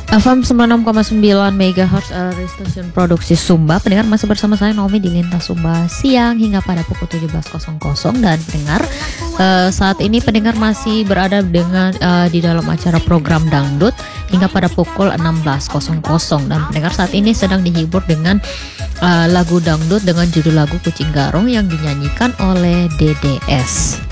FM 96,9 MHz Radio Stasiun Produksi Sumba. Pendengar masih bersama saya Naomi di Lintas Sumba siang hingga pada pukul 17.00. Dan pendengar saat ini pendengar masih berada dengan di dalam acara program Dangdut hingga pada pukul 16.00. Dan pendengar saat ini sedang dihibur dengan lagu dangdut dengan judul lagu Kucing Garong yang dinyanyikan oleh DDS.